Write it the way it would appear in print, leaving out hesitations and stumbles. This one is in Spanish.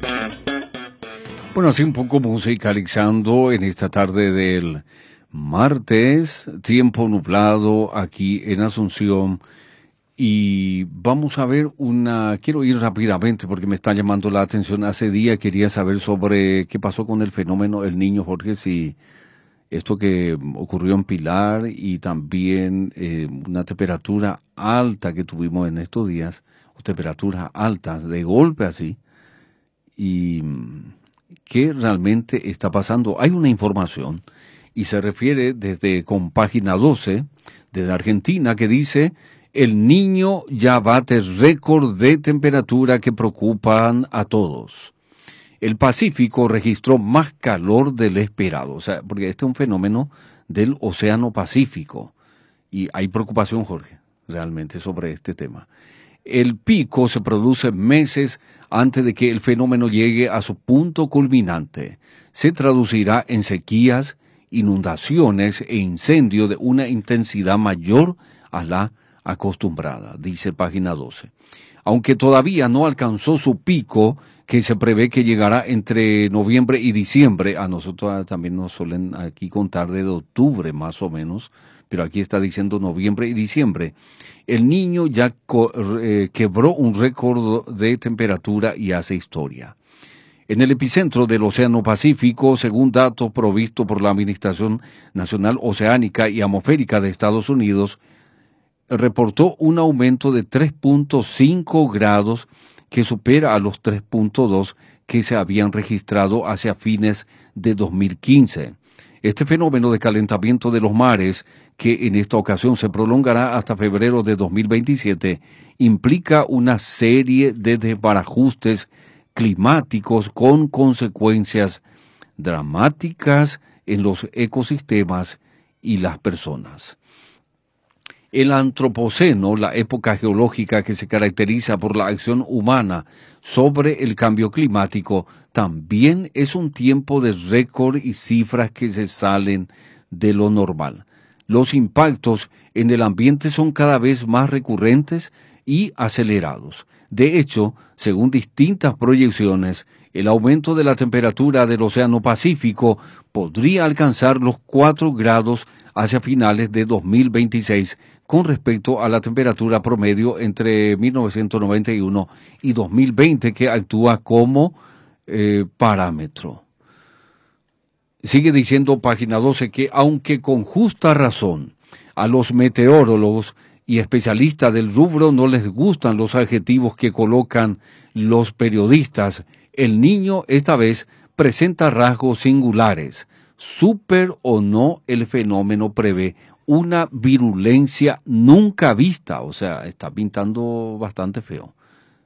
Bueno, así un poco musicalizando en esta tarde del martes, tiempo nublado aquí en Asunción. Y vamos a ver quiero ir rápidamente porque me está llamando la atención. Hace día quería saber sobre qué pasó con el fenómeno El Niño, Jorge, si esto que ocurrió en Pilar y también una temperatura alta que tuvimos en estos días, o temperaturas altas de golpe así, y qué realmente está pasando. Hay una información y se refiere con página 12 desde Argentina que dice: el Niño ya bate récord de temperatura que preocupan a todos. El Pacífico registró más calor del esperado, o sea, porque este es un fenómeno del Océano Pacífico y hay preocupación, Jorge, realmente sobre este tema. El pico se produce meses antes de que el fenómeno llegue a su punto culminante. Se traducirá en sequías, inundaciones e incendios de una intensidad mayor a la acostumbrada, dice página 12. Aunque todavía no alcanzó su pico, que se prevé que llegará entre noviembre y diciembre, a nosotros también nos suelen aquí contar de octubre más o menos, pero aquí está diciendo noviembre y diciembre. El Niño ya quebró un récord de temperatura y hace historia. En el epicentro del Océano Pacífico, según datos provistos por la Administración Nacional Oceánica y Atmosférica de Estados Unidos, reportó un aumento de 3.5 grados que supera a los 3.2 que se habían registrado hacia fines de 2015. Este fenómeno de calentamiento de los mares, que en esta ocasión se prolongará hasta febrero de 2027, implica una serie de desbarajustes climáticos con consecuencias dramáticas en los ecosistemas y las personas. El Antropoceno, la época geológica que se caracteriza por la acción humana sobre el cambio climático, también es un tiempo de récord y cifras que se salen de lo normal. Los impactos en el ambiente son cada vez más recurrentes y acelerados. De hecho, según distintas proyecciones, el aumento de la temperatura del Océano Pacífico podría alcanzar los 4 grados hacia finales de 2026 con respecto a la temperatura promedio entre 1991 y 2020 que actúa como parámetro. Sigue diciendo página 12 que aunque con justa razón a los meteorólogos y especialistas del rubro no les gustan los adjetivos que colocan los periodistas, el Niño esta vez presenta rasgos singulares. Súper o no, el fenómeno prevé una virulencia nunca vista, o sea, está pintando bastante feo.